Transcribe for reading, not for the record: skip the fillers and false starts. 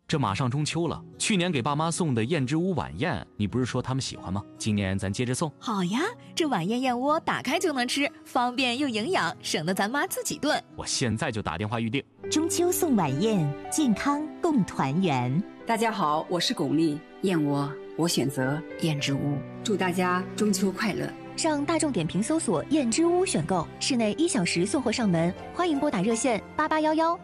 这马上中秋了，去年给爸妈送的燕之屋晚宴，你不是说他们喜欢吗？今年咱接着送。 好呀，这晚宴燕窝打开就能吃，方便又营养，省得咱妈自己炖。 我现在就打电话预定。 中秋送晚宴，健康共团圆。 大家好，我是巩俐，燕窝我选择燕之屋，祝大家中秋快乐。 上大众点评搜索燕之屋选购，室内1小时送货上门，欢迎拨打热线8811。